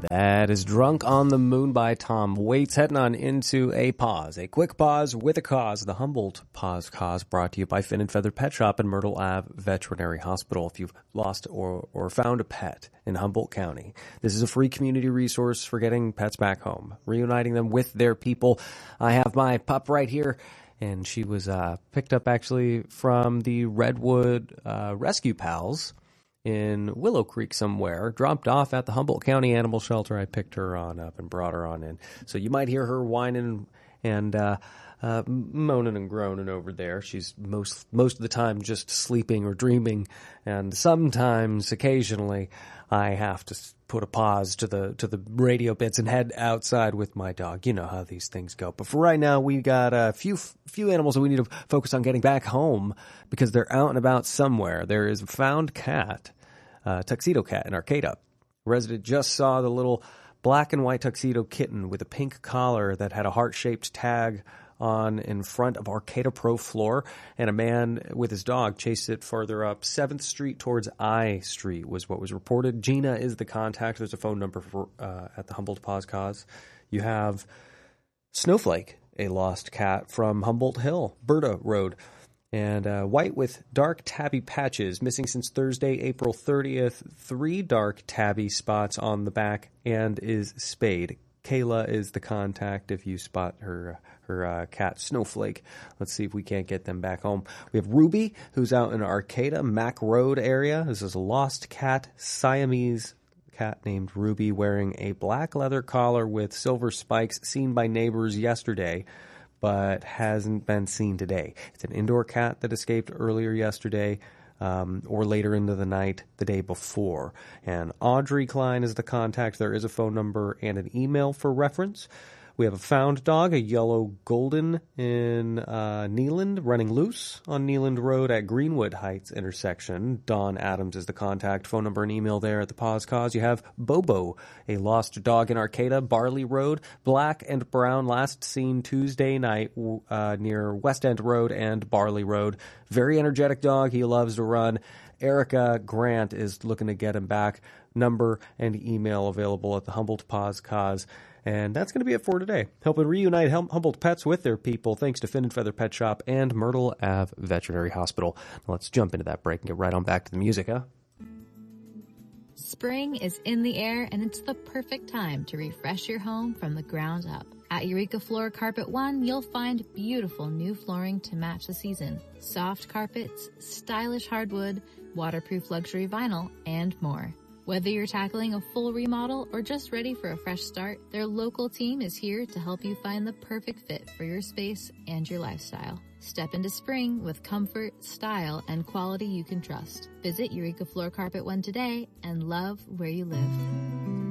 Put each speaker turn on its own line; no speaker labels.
That is Drunk on the Moon by Tom Waits. Heading on into a pause, a quick pause with a cause. The Humboldt Pause Cause brought to you by Fin and Feather Pet Shop and Myrtle Ave Veterinary Hospital. If you've lost or found a pet in Humboldt County, this is a free community resource for getting pets back home, reuniting them with their people. I have my pup right here, and she was picked up actually from the Redwood Rescue Pals in Willow Creek somewhere, dropped off at the Humboldt County Animal Shelter. I picked her on up and brought her on in. So you might hear her whining and moaning and groaning over there. She's most of the time just sleeping or dreaming, and sometimes, occasionally, I have to put a pause to the radio bits and head outside with my dog. You know how these things go. But for right now, we got a few animals that we need to focus on getting back home because they're out and about somewhere. There is a found cat, tuxedo cat in Arcata. A resident just saw the little black and white tuxedo kitten with a pink collar that had a heart-shaped tag on in front of Arcata Pro floor, and a man with his dog chased it further up 7th Street towards I Street was what was reported. Gina is the contact. There's a phone number for at the Humboldt Pause Cause. You have Snowflake, a lost cat from Humboldt Hill, Berta Road, and white with dark tabby patches, missing since Thursday, April 30th. 3 dark tabby spots on the back and is spayed. Kayla is the contact if you spot her cat Snowflake. Let's see if we can't get them back home. We have Ruby, who's out in Arcata, Mac Road area. This is a lost cat, Siamese cat named Ruby, wearing a black leather collar with silver spikes, seen by neighbors yesterday, but hasn't been seen today. It's an indoor cat that escaped earlier yesterday, or later into the night the day before. And Audrey Klein is the contact. There is a phone number and an email for reference. We have a found dog, a yellow golden in Neeland, running loose on Neeland Road at Greenwood Heights intersection. Dawn Adams is the contact. Phone number and email there at the Pause Cause. You have Bobo, a lost dog in Arcata, Barley Road, black and brown, last seen Tuesday night near West End Road and Barley Road. Very energetic dog. He loves to run. Erica Grant is looking to get him back. Number and email available at the Humboldt Pause Cause. And that's going to be it for today. Helping reunite Humboldt pets with their people thanks to Fin and Feather Pet Shop and Myrtle Ave Veterinary Hospital. Now let's jump into that break and get right on back to the music, huh?
Spring is in the air, and it's the perfect time to refresh your home from the ground up. At Eureka Floor Carpet One, you'll find beautiful new flooring to match the season, soft carpets, stylish hardwood, waterproof luxury vinyl, and more. Whether you're tackling a full remodel or just ready for a fresh start, their local team is here to help you find the perfect fit for your space and your lifestyle. Step into spring with comfort, style, and quality you can trust. Visit Eureka Floor Carpet One today and love where you live.